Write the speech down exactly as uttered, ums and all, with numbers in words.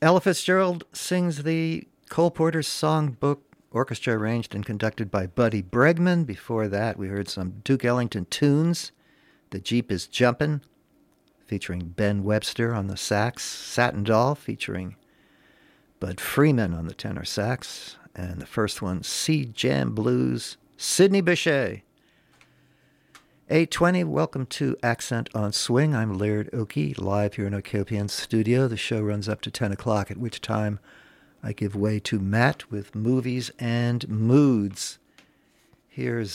Ella Fitzgerald sings the Cole Porter Songbook, orchestra arranged and conducted by Buddy Bregman. Before that, we heard some Duke Ellington tunes. The Jeep is Jumpin', featuring Ben Webster on the sax. Satin Doll, featuring Bud Freeman on the tenor sax. And the first one, Sea Jam Blues, Sidney Bechet. eight twenty, welcome to Accent on Swing. I'm Laird Oakey, live here in Okopian Studio. The show runs up to ten o'clock, at which time I give way to Matt with movies and moods. Here's